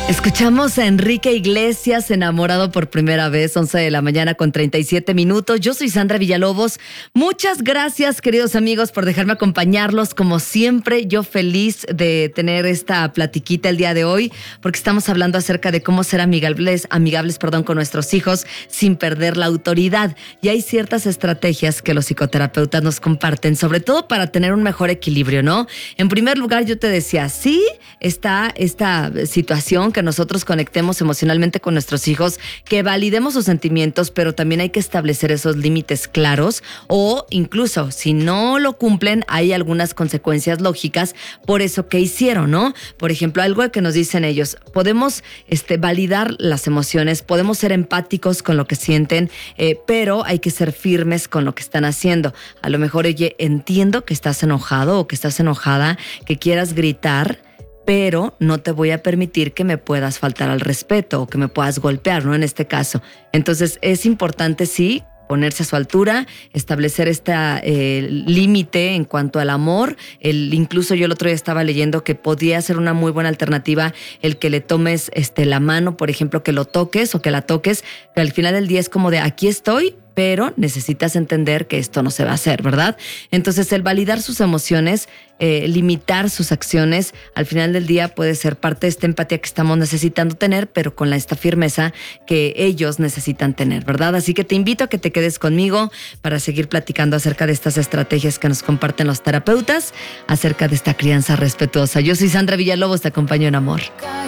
Escuchamos a Enrique Iglesias, Enamorado por primera vez, 11 de la mañana con 37 minutos. Yo soy Sandra Villalobos. Muchas gracias, queridos amigos, por dejarme acompañarlos. Como siempre, yo feliz de tener esta platiquita el día de hoy, porque estamos hablando acerca de cómo ser amigables con nuestros hijos sin perder la autoridad. Y hay ciertas estrategias que los psicoterapeutas nos comparten, sobre todo para tener un mejor equilibrio, ¿no? En primer lugar, yo te decía, sí está esta situación que nosotros conectemos emocionalmente con nuestros hijos, que validemos sus sentimientos, pero también hay que establecer esos límites claros, o incluso si no lo cumplen, hay algunas consecuencias lógicas por eso que hicieron, ¿no? Por ejemplo, algo que nos dicen ellos, podemos validar las emociones, podemos ser empáticos con lo que sienten, pero hay que ser firmes con lo que están haciendo. A lo mejor, oye, entiendo que estás enojado o que estás enojada, que quieras gritar, pero no te voy a permitir que me puedas faltar al respeto o que me puedas golpear, ¿no? En este caso. Entonces, es importante, sí, ponerse a su altura, establecer este límite en cuanto al amor. Incluso yo el otro día estaba leyendo que podría ser una muy buena alternativa el que le tomes la mano, por ejemplo, que lo toques o que la toques, que al final del día es como de aquí estoy, pero necesitas entender que esto no se va a hacer, ¿verdad? Entonces, el validar sus emociones, limitar sus acciones, al final del día puede ser parte de esta empatía que estamos necesitando tener, pero con esta firmeza que ellos necesitan tener, ¿verdad? Así que te invito a que te quedes conmigo para seguir platicando acerca de estas estrategias que nos comparten los terapeutas, acerca de esta crianza respetuosa. Yo soy Sandra Villalobos, te acompaño en amor.